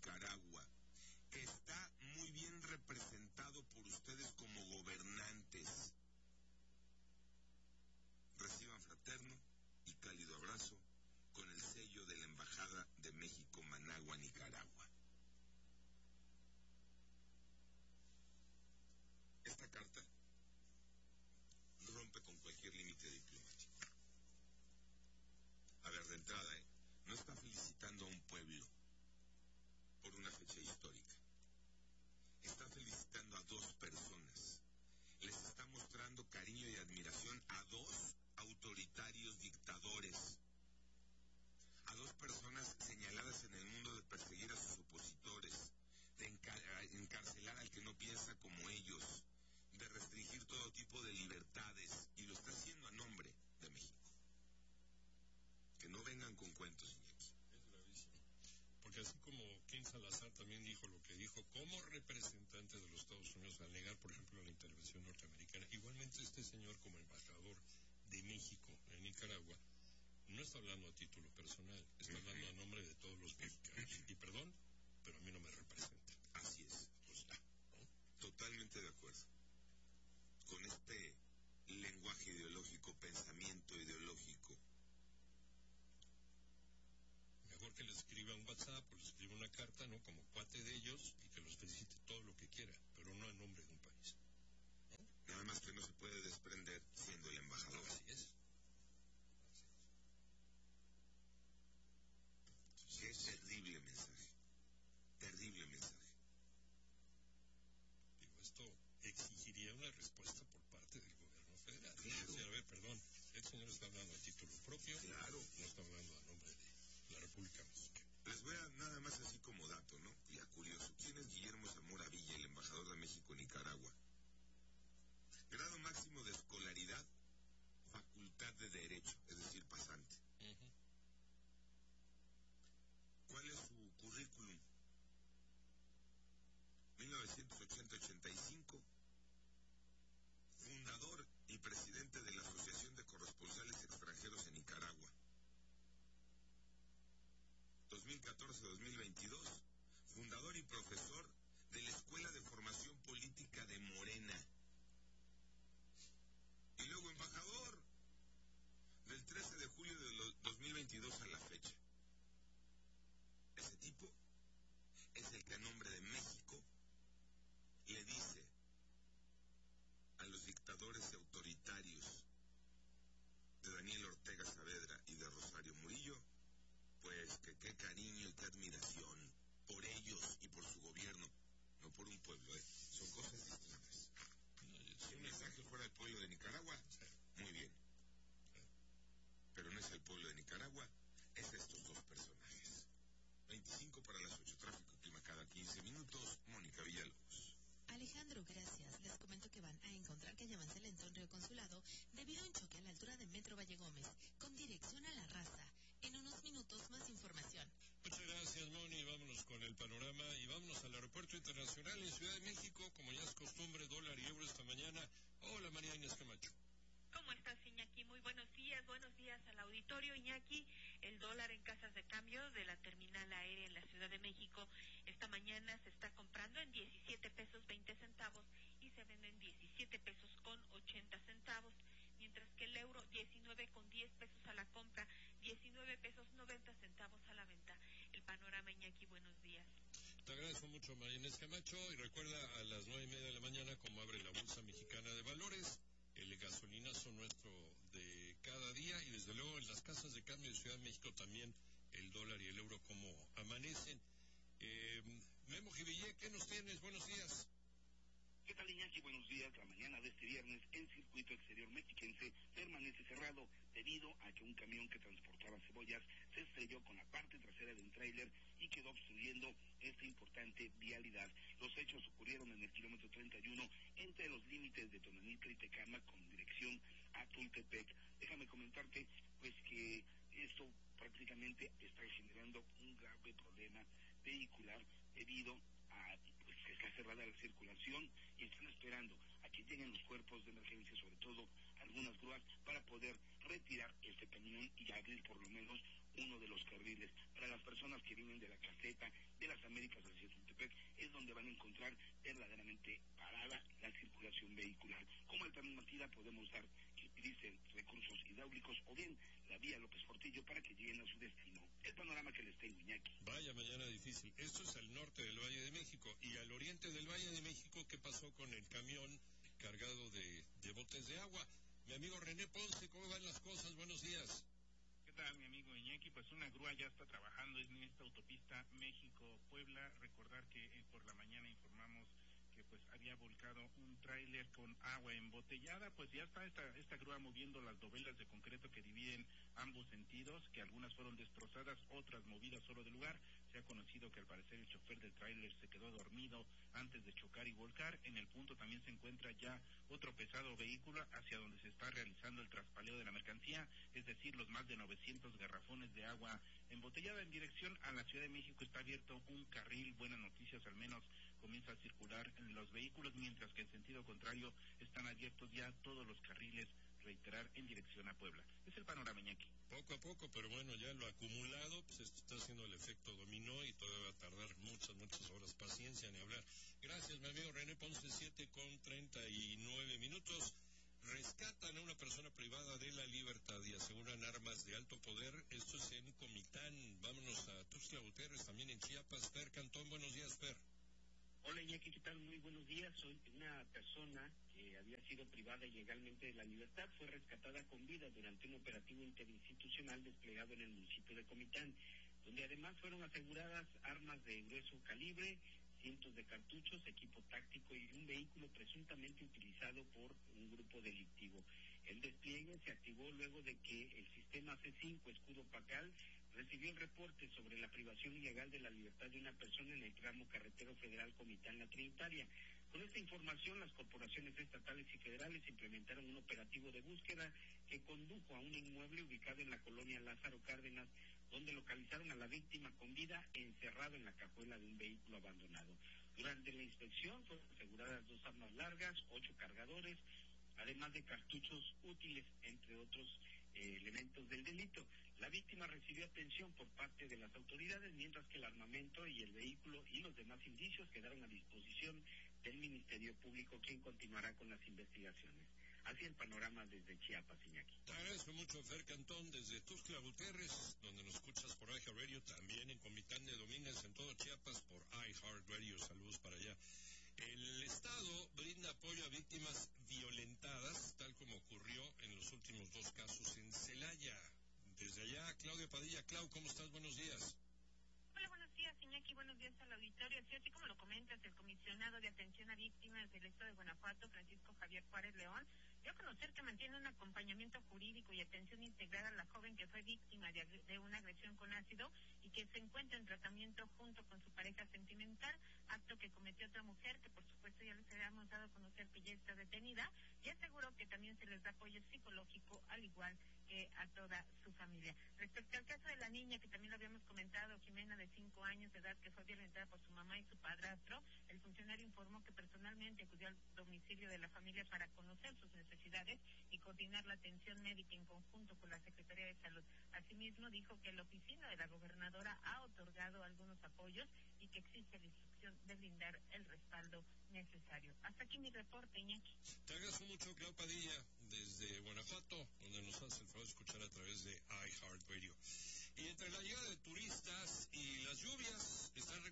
Nicaragua está muy bien representado por ustedes como gobernantes. Reciban fraterno y cálido abrazo con el sello de la Embajada de México, Managua, Nicaragua. Esta carta rompe con cualquier límite diplomático. A ver, de entrada, no está felicitando a un pueblo por una fecha histórica. Está felicitando a dos personas. Les está mostrando cariño y admiración a dos autoritarios dictadores, a dos personas señaladas en el mundo de perseguir a sus opositores, de encarcelar al que no piensa como ellos, de restringir todo tipo de libertades, y lo está haciendo a nombre de México. Que no vengan con cuentos, Iñaki. Es gravísimo. Porque así como Ken Salazar también dijo lo que dijo como representante de los Estados Unidos al negar, por ejemplo, la intervención norteamericana, igualmente este señor como embajador de México en Nicaragua no está hablando a título personal, está hablando a nombre de todos los mexicanos. Y perdón, pero a mí no me representa. Así es. Pues ya, ¿no? Totalmente de acuerdo. Con este lenguaje ideológico, pensamiento ideológico. Mejor que le escriba un WhatsApp o le escriba una carta, ¿no? Como cuate de ellos, y que los felicite todo lo que quiera, pero no a nombre de un país, ¿no? Nada más que no se puede desprender siendo el embajador. Así es. Qué terrible mensaje. Terrible mensaje. Digo, esto exigiría una respuesta por parte del gobierno federal. Claro. O sea, a ver, perdón, el señor está hablando a título propio, Claro. No está hablando a nombre de la República Mexicana. Les voy a nada más así como dato, ¿no? Y a curioso. ¿Quién es Guillermo Zamora Villa, el embajador de México en Nicaragua? Grado máximo de escolaridad, facultad de Derecho, es decir, pasante. ¿Cuál es su currículum? 1980-85, fundador y presidente de la Asociación de Corresponsales Extranjeros en Nicaragua. 2014-2022, fundador y profesor de la Escuela de Formación Política de Morena. Y luego embajador del 13 de julio de 2022 a la fecha. Ese tipo es el que a nombre de México le dice a los dictadores y autoritarios de Daniel Ortega Saavedra y de Rosario Murillo, pues que qué cariño y qué admiración por ellos y por su gobierno, no por un pueblo, son cosas distintas. Si el mensaje fuera el pueblo de Nicaragua, muy bien, pero no es el pueblo de Nicaragua, es estos dos personajes. 25 para las 8, tráfico y clima cada 15 minutos, Mónica Villalobos. Alejandro, gracias. Les comento que van a encontrar que avance lento en Río Consulado debido a un choque a la altura de Metro Valle Gómez, con dirección a La Raza. En unos minutos más información. Muchas gracias, Moni. Vámonos con el panorama y vámonos al Aeropuerto Internacional en Ciudad de México, como ya es costumbre, dólar y euro esta mañana. Hola, María Inés Camacho. ¿Cómo estás, Iñaki? Muy buenos días al auditorio, Iñaki. El dólar en casas de cambio de la terminal aérea en la Ciudad de México esta mañana se está comprando en 17 pesos 20 centavos y se vende en 17 pesos con 80 centavos, mientras que el euro 19 con 10 pesos a la compra, 19 pesos 90 centavos a la venta. El panorama, Iñaki, buenos días. Te agradezco mucho, María Inés Camacho, y recuerda a las 9:30 de la mañana cómo abre la Bolsa Mexicana de Valores. El gasolinazo nuestro de cada día y desde luego en las casas de cambio de Ciudad de México también el dólar y el euro como amanecen. Memo Jivillé, ¿qué nos tienes? Buenos días. ¿Qué tal, Iñaki? Buenos días. La mañana de este viernes, el circuito exterior mexiquense permanece cerrado debido a que un camión que transportaba cebollas se estrelló con la parte trasera de un tráiler y quedó obstruyendo esta importante vialidad. Los hechos ocurrieron en el kilómetro 31 entre los límites de Tonanitla y Tecámac con dirección a Tultepec. Déjame comentarte, pues, que esto prácticamente está generando un grave problema vehicular debido a pues que está cerrada la circulación y están esperando a que lleguen los cuerpos de emergencia, sobre todo algunas grúas, para poder retirar este camión y abrir por lo menos uno de los carriles. Para las personas que vienen de la caseta de las Américas encontrar verdaderamente parada la circulación vehicular. Como alternativa podemos dar que utilicen recursos hidráulicos o bien la vía López Portillo para que lleguen a su destino. El panorama que les tengo, Iñaki. Vaya mañana difícil. Esto es al norte del Valle de México. Y al oriente del Valle de México, ¿qué pasó con el camión cargado de botes de agua? Mi amigo René Ponce, ¿cómo van las cosas? Buenos días. ¿Qué tal, mi amigo Iñaki? Pues una grúa ya está trabajando en esta autopista México-Puebla. Recordar que por la mañana informamos que pues había volcado un tráiler con agua embotellada. Pues ya está esta grúa moviendo las dovelas de concreto que dividen ambos sentidos, que algunas fueron destrozadas, otras movidas solo del lugar. Se ha conocido que al parecer el chofer del tráiler se quedó dormido antes de chocar y volcar. En el punto también se encuentra ya otro pesado vehículo hacia donde se está realizando el traspaleo de la mercancía, es decir, los más de 900 garrafones de agua embotellada en dirección a la Ciudad de México. Está abierto un carril, buenas noticias, al menos comienza a circular en los vehículos, mientras que en sentido contrario están abiertos ya todos los carriles, reiterar, en dirección a Puebla. Es el panorama, Iñaki. Poco a poco, pero bueno, ya lo acumulado, pues esto está haciendo el efecto dominó y todavía va a tardar muchas horas. Paciencia, ni hablar. Gracias, mi amigo René Ponce, 7:39. Rescatan a una persona privada de la libertad y aseguran armas de alto poder. Esto es en Comitán. Vámonos a Tuxtla Gutiérrez, también en Chiapas. Fer Cantón, buenos días, Fer. Hola Iñaki, ¿qué tal? Muy buenos días. Soy una persona que había sido privada ilegalmente de la libertad. Fue rescatada con vida durante un operativo interinstitucional desplegado en el municipio de Comitán, donde además fueron aseguradas armas de grueso calibre, cientos de cartuchos, equipo táctico y un vehículo presuntamente utilizado por un grupo delictivo. El despliegue se activó luego de que el sistema C5 Escudo Pacal recibió el reporte sobre la privación ilegal de la libertad de una persona en el tramo carretero federal Comitán-La Trinitaria. Con esta información, las corporaciones estatales y federales implementaron un operativo de búsqueda que condujo a un inmueble ubicado en la colonia Lázaro Cárdenas, donde localizaron a la víctima con vida encerrado en la cajuela de un vehículo abandonado. Durante la inspección fueron aseguradas 2 armas largas, 8 cargadores, además de cartuchos útiles, entre otros elementos del delito. La víctima recibió atención por parte de las autoridades, mientras que el armamento y el vehículo y los demás indicios quedaron a disposición del Ministerio Público, quien continuará con las investigaciones. Así el panorama desde Chiapas, Iñaki. Te agradezco mucho, Fer Cantón, desde Tuxtla Gutiérrez, donde nos escuchas por iHeartRadio, también en Comitán de Domínguez, en todo Chiapas, por iHeartRadio. Saludos para allá. El Estado brinda apoyo a víctimas violentadas, tal como ocurrió en los últimos 2 casos en Celaya. Desde allá, Claudia Padilla. Clau, ¿cómo estás? Buenos días. Hola, buenos días, Iñaki. Buenos días al auditorio. Sí, así como lo comentas, el comisionado de atención a víctimas del Estado de Guanajuato, Francisco Javier Juárez León, dio a conocer que mantiene un acompañamiento jurídico y atención integral a la joven que fue víctima de una agresión con ácido y que se encuentra en tratamiento junto con su pareja sentimental, acto que cometió otra mujer que por supuesto ya les habíamos dado a conocer que ya está detenida, y aseguró que también se les da apoyo psicológico al igual que a toda su familia. Respecto al caso de la niña que también lo habíamos comentado, Jimena, de 5 años de edad, que fue violentada por su mamá y su padrastro, el funcionario informó que personalmente acudió al domicilio de la familia para conocer sus necesidades y coordinar la atención médica en conjunto con la Secretaría de Salud. Asimismo, dijo que la oficina de la gobernadora ha otorgado algunos apoyos y que existe la instrucción de brindar el respaldo necesario. Hasta aquí mi reporte, Iñaki. Te agradezco mucho, Clau Padilla, desde Guanajuato, donde nos hace el favor de escuchar a través de iHeartRadio. Y entre la llegada de turistas y las lluvias, están